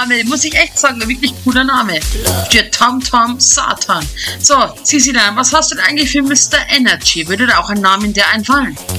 Name, muss ich echt sagen, wirklich cooler Name. Für Tom Tom Satan. So, Sisilan, was hast du denn eigentlich für Mr. Energy? Würde da auch ein Name in dir einfallen?